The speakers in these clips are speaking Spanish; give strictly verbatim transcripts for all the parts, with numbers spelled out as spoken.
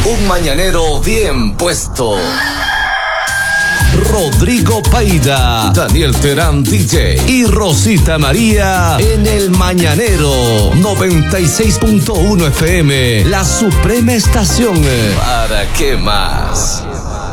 Un mañanero bien puesto. Rodrigo Paida, Daniel Terán D J y Rosita María en el Mañanero noventa y seis punto uno F M, la suprema estación. ¿Para qué más?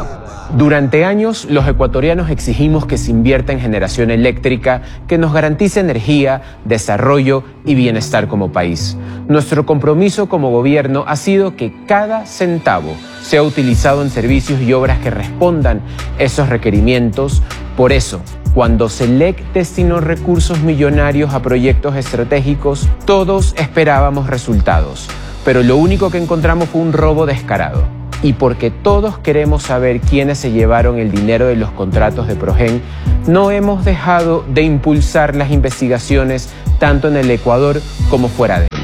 Durante años, los ecuatorianos exigimos que se invierta en generación eléctrica que nos garantice energía, desarrollo y bienestar como país. Nuestro compromiso como gobierno ha sido que cada centavo sea utilizado en servicios y obras que respondan esos requerimientos. Por eso, cuando SELEC destinó recursos millonarios a proyectos estratégicos, todos esperábamos resultados, pero lo único que encontramos fue un robo descarado. Y porque todos queremos saber quiénes se llevaron el dinero de los contratos de Progen, no hemos dejado de impulsar las investigaciones tanto en el Ecuador como fuera de él.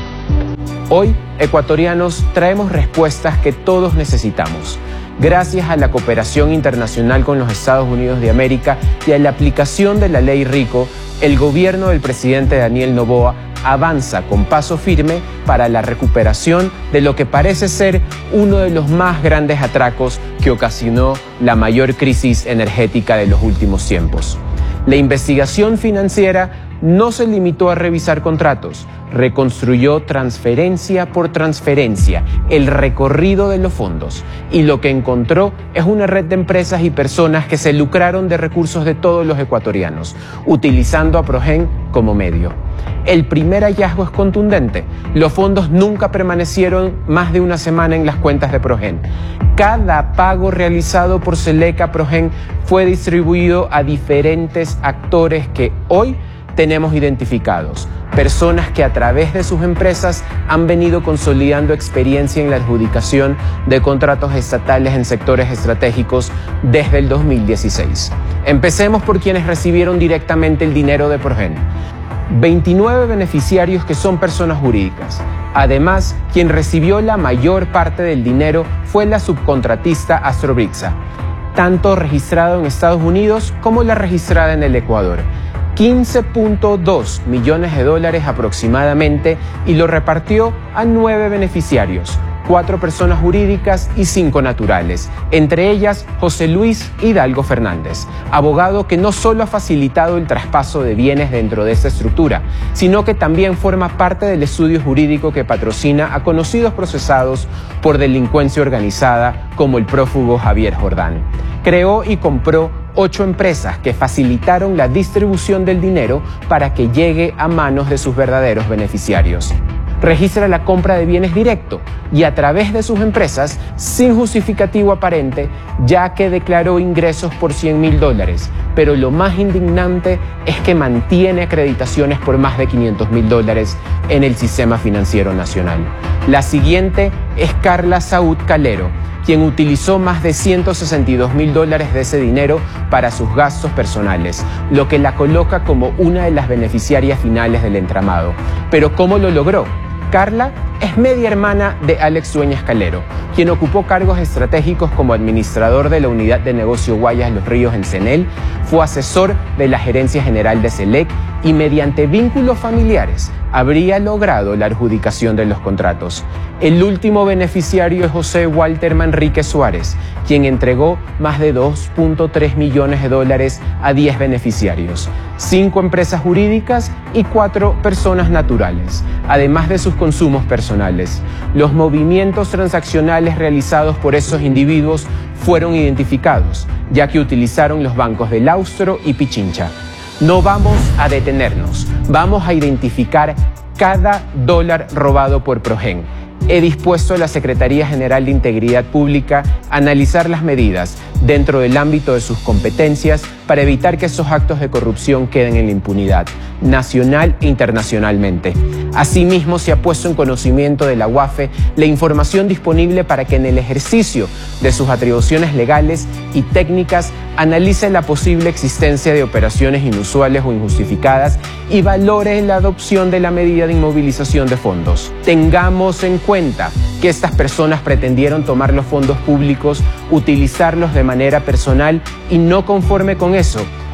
Hoy, ecuatorianos, traemos respuestas que todos necesitamos. Gracias a la cooperación internacional con los Estados Unidos de América y a la aplicación de la Ley Rico, el gobierno del presidente Daniel Noboa avanza con paso firme para la recuperación de lo que parece ser uno de los más grandes atracos que ocasionó la mayor crisis energética de los últimos tiempos. La investigación financiera no se limitó a revisar contratos, reconstruyó transferencia por transferencia el recorrido de los fondos y lo que encontró es una red de empresas y personas que se lucraron de recursos de todos los ecuatorianos, utilizando a Progen como medio. El primer hallazgo es contundente. Los fondos nunca permanecieron más de una semana en las cuentas de Progen. Cada pago realizado por SELEC a Progen fue distribuido a diferentes actores que hoy tenemos identificados. Personas que a través de sus empresas han venido consolidando experiencia en la adjudicación de contratos estatales en sectores estratégicos desde el dos mil dieciséis. Empecemos por quienes recibieron directamente el dinero de Progen. veintinueve beneficiarios que son personas jurídicas. Además, quien recibió la mayor parte del dinero fue la subcontratista Astrobrixa, tanto registrada en Estados Unidos como la registrada en el Ecuador. quince punto dos millones de dólares aproximadamente, y lo repartió a nueve beneficiarios, cuatro personas jurídicas y cinco naturales, entre ellas José Luis Hidalgo Fernández, abogado que no solo ha facilitado el traspaso de bienes dentro de esta estructura, sino que también forma parte del estudio jurídico que patrocina a conocidos procesados por delincuencia organizada como el prófugo Javier Jordán. Creó y compró ocho empresas que facilitaron la distribución del dinero para que llegue a manos de sus verdaderos beneficiarios. Registra la compra de bienes directo y a través de sus empresas sin justificativo aparente, ya que declaró ingresos por cien mil dólares. Pero lo más indignante es que mantiene acreditaciones por más de quinientos mil dólares en el sistema financiero nacional. La siguiente es Carla Saúd Calero, quien utilizó más de ciento sesenta y dos mil dólares de ese dinero para sus gastos personales, lo que la coloca como una de las beneficiarias finales del entramado. Pero ¿cómo lo logró? Carla es media hermana de Alex Dueñas Calero, quien ocupó cargos estratégicos como administrador de la unidad de negocio Guayas Los Ríos en CENEL, fue asesor de la gerencia general de SELEC y mediante vínculos familiares habría logrado la adjudicación de los contratos. El último beneficiario es José Walter Manrique Suárez, quien entregó más de dos punto tres millones de dólares a diez beneficiarios, cinco empresas jurídicas y cuatro personas naturales, además de sus consumos personales. Los movimientos transaccionales realizados por esos individuos fueron identificados, ya que utilizaron los bancos del Austro y Pichincha. No vamos a detenernos, vamos a identificar cada dólar robado por Progen. He dispuesto a la Secretaría General de Integridad Pública a analizar las medidas dentro del ámbito de sus competencias para evitar que esos actos de corrupción queden en la impunidad, nacional e internacionalmente. Asimismo, se ha puesto en conocimiento de la U A F E la información disponible para que en el ejercicio de sus atribuciones legales y técnicas analice la posible existencia de operaciones inusuales o injustificadas y valore la adopción de la medida de inmovilización de fondos. Tengamos en cuenta que estas personas pretendieron tomar los fondos públicos, utilizarlos de manera personal y no conforme con eso,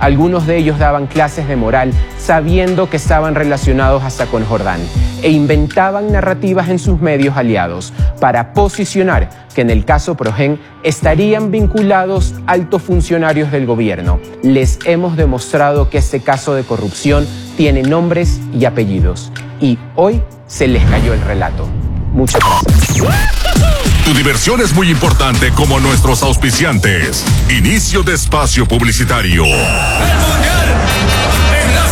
Algunos de ellos daban clases de moral sabiendo que estaban relacionados hasta con Jordán e inventaban narrativas en sus medios aliados para posicionar que en el caso Progen estarían vinculados altos funcionarios del gobierno. Les hemos demostrado que este caso de corrupción tiene nombres y apellidos y hoy se les cayó el relato. Muchas gracias. Tu diversión es muy importante como nuestros auspiciantes. Inicio de espacio publicitario. ¡El Mundial!